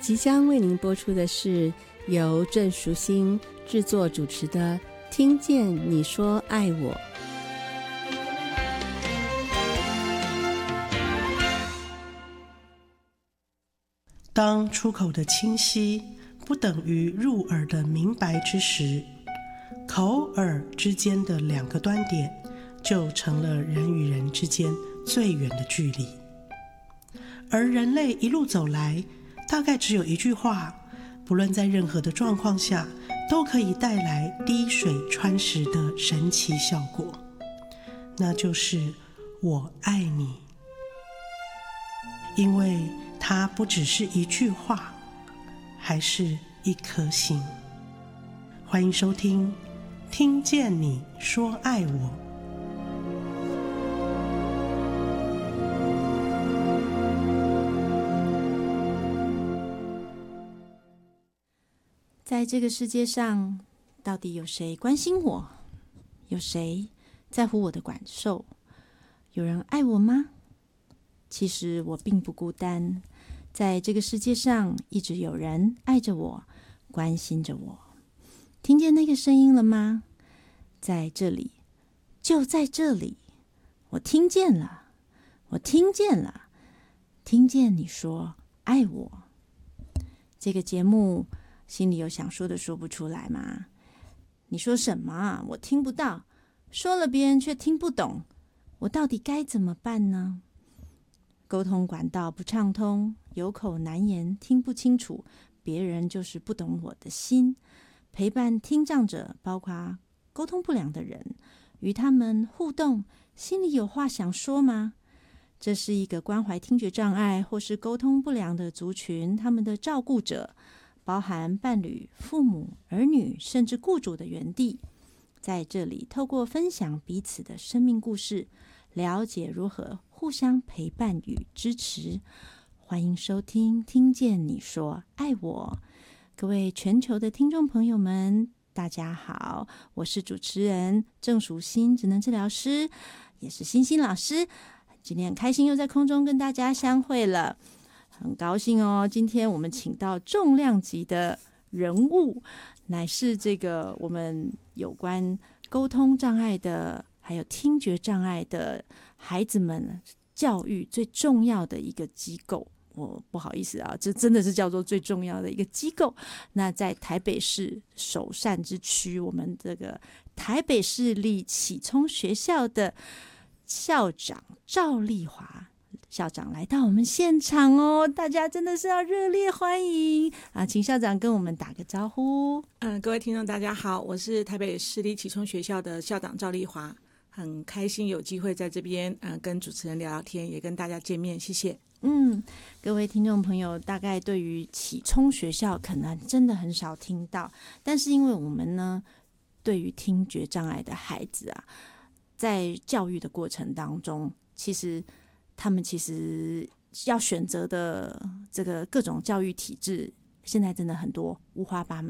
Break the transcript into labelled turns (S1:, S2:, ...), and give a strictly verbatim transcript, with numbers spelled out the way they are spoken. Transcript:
S1: 即将为您播出的是由郑淑馨制作主持的《听见你说爱我》。
S2: 当出口的清晰不等于入耳的明白之时，口耳之间的两个端点就成了人与人之间最远的距离。而人类一路走来，大概只有一句话，不论在任何的状况下，都可以带来滴水穿石的神奇效果，那就是我爱你。因为它不只是一句话，还是一颗心。欢迎收听听见你说爱我。
S3: 在这个世界上，到底有谁关心我？有谁在乎我的感受？有人爱我吗？其实我并不孤单，在这个世界上一直有人爱着我，关心着我。听见那个声音了吗？在这里，就在这里，我听见了，我听见了，听见你说爱我。这个节目心里有想说的说不出来吗？你说什么啊？我听不到，说了别人却听不懂，我到底该怎么办呢？沟通管道不畅通，有口难言，听不清楚，别人就是不懂我的心。陪伴听障者，包括沟通不良的人，与他们互动，心里有话想说吗？这是一个关怀听觉障碍或是沟通不良的族群，他们的照顾者，包含伴侣、父母、儿女，甚至雇主的园地。在这里，透过分享彼此的生命故事，了解如何互相陪伴与支持。欢迎收听听见你说爱我。各位全球的听众朋友们，大家好，我是主持人郑淑馨，职能治疗师，也是欣欣老师。今天很开心又在空中跟大家相会了，很高兴哦。今天我们请到重量级的人物，乃是这个我们有关沟通障碍的还有听觉障碍的孩子们教育最重要的一个机构。我不好意思啊，这真的是叫做最重要的一个机构。那在台北市首善之区，我们这个台北市立启聪学校的校长赵丽华校长来到我们现场哦，大家真的是要热烈欢迎啊！请校长跟我们打个招呼。
S4: 嗯，各位听众大家好，我是台北市立启聪学校的校长赵丽华，很开心有机会在这边嗯跟主持人聊聊天，也跟大家见面，谢谢。
S3: 嗯，各位听众朋友，大概对于启聪学校可能真的很少听到，但是因为我们呢，对于听觉障碍的孩子啊，在教育的过程当中，其实他们其实要选择的这个各种教育体制，现在真的很多五花八门